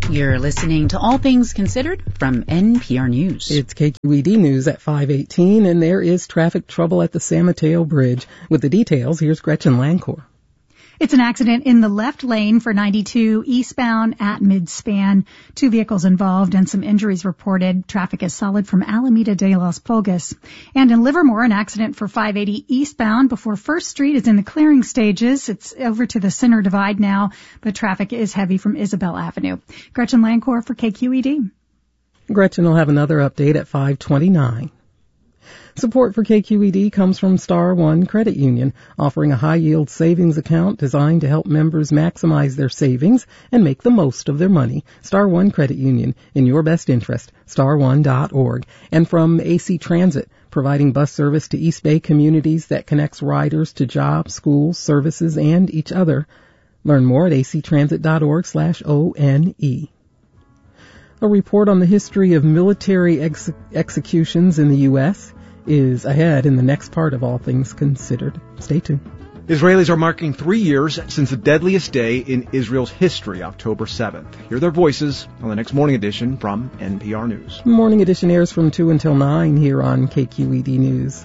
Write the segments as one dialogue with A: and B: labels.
A: You're listening to All Things Considered from NPR News.
B: It's KQED News at 5:18, and there is traffic trouble at the San Mateo Bridge. With the details, here's Gretchen Lancor.
C: It's an accident in the left lane for 92 eastbound at mid-span. 2 vehicles involved and some injuries reported. Traffic is solid from Alameda de los Pulgas. And in Livermore, an accident for 580 eastbound before First Street is in the clearing stages. It's over to the center divide now, but traffic is heavy from Isabel Avenue. Gretchen Lancor for KQED.
B: Gretchen will have another update at 5:29. Support for KQED comes from Star One Credit Union, offering a high-yield savings account designed to help members maximize their savings and make the most of their money. Star One Credit Union, in your best interest, star1.org. And from AC Transit, providing bus service to East Bay communities that connects riders to jobs, schools, services, and each other. Learn more at actransit.org/ONE. A report on the history of military executions in the U.S. is ahead in the next part of All Things Considered. Stay tuned.
D: Israelis are marking 3 years since the deadliest day in Israel's history, October 7th. Hear their voices on the next Morning Edition from NPR News.
B: Morning Edition airs from 2 until 9 here on KQED News.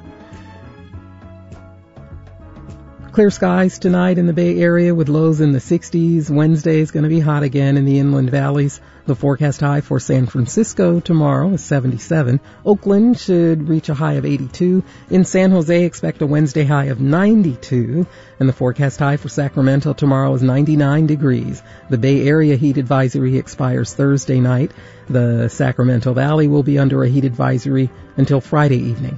B: Clear skies tonight in the Bay Area with lows in the 60s. Wednesday is going to be hot again in the inland valleys. The forecast high for San Francisco tomorrow is 77. Oakland should reach a high of 82. In San Jose, expect a Wednesday high of 92. And the forecast high for Sacramento tomorrow is 99 degrees. The Bay Area heat advisory expires Thursday night. The Sacramento Valley will be under a heat advisory until Friday evening.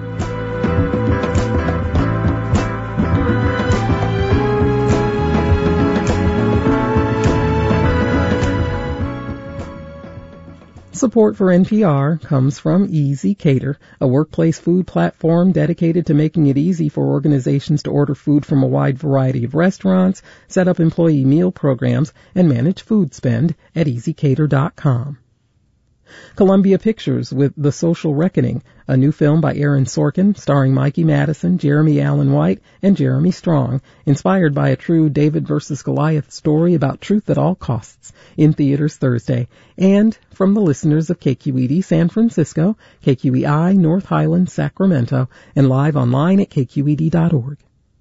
B: Support for NPR comes from Easy Cater, a workplace food platform dedicated to making it easy for organizations to order food from a wide variety of restaurants, set up employee meal programs, and manage food spend at easycater.com. Columbia Pictures with The Social Reckoning, a new film by Aaron Sorkin starring Mikey Madison, Jeremy Allen White, and Jeremy Strong, inspired by a true David versus Goliath story about truth at all costs, in theaters Thursday. And from the listeners of KQED San Francisco, KQEI North Highlands, Sacramento, and live online at kqed.org.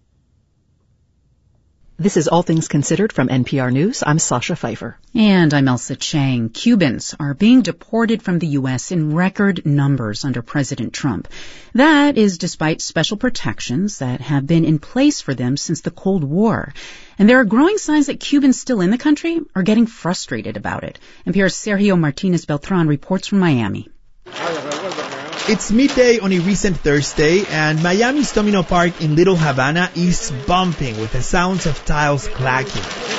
E: This is All Things Considered from NPR News. I'm Sasha Pfeiffer.
A: And I'm Elsa Chang. Cubans are being deported from the U.S. in record numbers under President Trump. That is despite special protections that have been in place for them since the Cold War. And there are growing signs that Cubans still in the country are getting frustrated about it. NPR's Sergio Martinez Beltran reports from Miami.
F: It's midday on a recent Thursday, and Miami's Domino Park in Little Havana is bumping with the sounds of tiles clacking.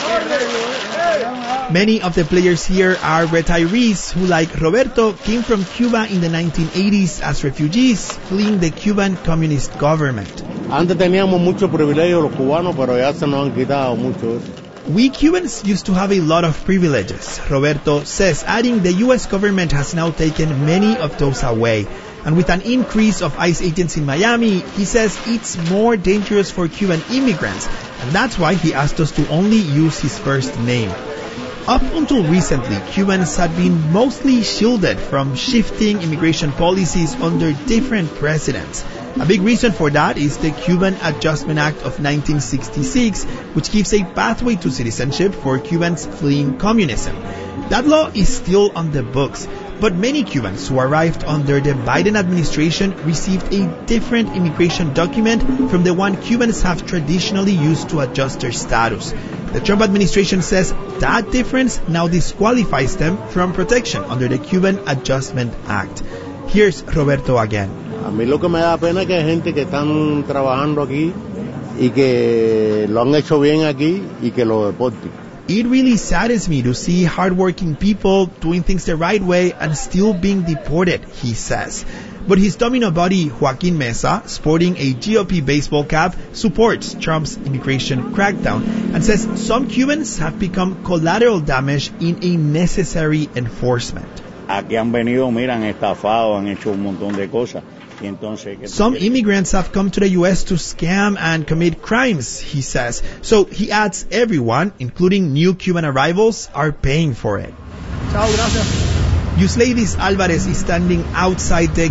F: Many of the players here are retirees who, like Roberto, came from Cuba in the 1980s as refugees, fleeing the Cuban communist government.
G: Antes teníamos mucho privilegio los cubanos, pero ya se nos han quitado mucho eso.
F: We Cubans used to have a lot of privileges, Roberto says, adding the U.S. government has now taken many of those away. And with an increase of ICE agents in Miami, he says it's more dangerous for Cuban immigrants, and that's why he asked us to only use his first name. Up until recently, Cubans had been mostly shielded from shifting immigration policies under different presidents. A big reason for that is the Cuban Adjustment Act of 1966, which gives a pathway to citizenship for Cubans fleeing communism. That law is still on the books, but many Cubans who arrived under the Biden administration received a different immigration document from the one Cubans have traditionally used to adjust their status. The Trump administration says that difference now disqualifies them from protection under the Cuban Adjustment Act. Here's Roberto again.
G: A mí lo que me da pena es que hay gente que están trabajando aquí y que lo han hecho bien aquí y que lo deporten.
F: It really saddens me to see hardworking people doing things the right way and still being deported, he says. But his Domino buddy, Joaquin Mesa, sporting a GOP baseball cap, supports Trump's immigration crackdown and says some Cubans have become collateral damage in a necessary enforcement.
G: Aquí han venido, mira, han estafado, han hecho un montón de cosas.
F: Some immigrants have come to the U.S. to scam and commit crimes, he says. So he adds everyone, including new Cuban arrivals, are paying for it. Chao, gracias. Yusleidis Alvarez is standing outside the